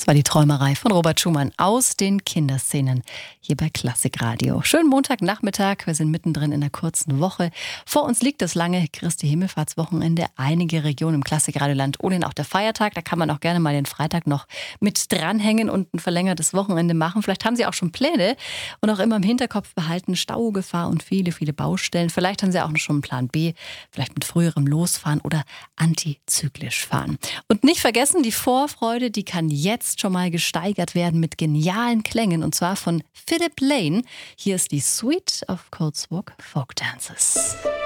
war die Träumerei von Robert Schumann aus den Kinderszenen hier bei Klassikradio. Schönen Montagnachmittag, wir sind mittendrin in der kurzen Woche. Vor uns liegt das lange Christi Himmelfahrtswochenende. Einige Regionen im Klassikradioland ohnehin auch der Feiertag. Da kann man auch gerne mal den Freitag noch mit dranhängen und ein verlängertes Wochenende machen. Vielleicht haben Sie auch schon Pläne und auch immer im Hinterkopf behalten, Staugefahr und viele, viele Baustellen. Vielleicht haben Sie auch schon einen Plan B, vielleicht mit früherem Losfahren oder antizyklisch fahren. Und nicht vergessen, die Vorfreude, die kann jetzt schon mal gesteigert werden mit genialen Klängen und zwar von Philip Lane. Hier ist die Suite of Colesburg Folk Dances.